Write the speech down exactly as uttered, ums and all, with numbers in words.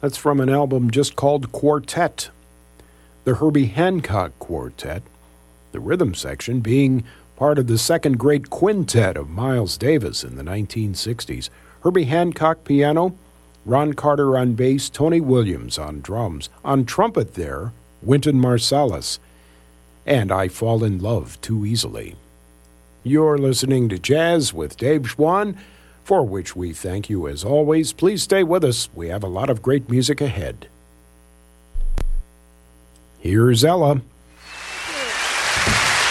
That's from an album just called Quartet. The Herbie Hancock Quartet, the rhythm section being part of the second great quintet of Miles Davis in the nineteen sixties. Herbie Hancock piano, Ron Carter on bass, Tony Williams on drums. On trumpet there, Wynton Marsalis. And I Fall in Love Too Easily. You're listening to Jazz with Dave Schwann, for which we thank you as always. Please stay with us. We have a lot of great music ahead. Here's Ella.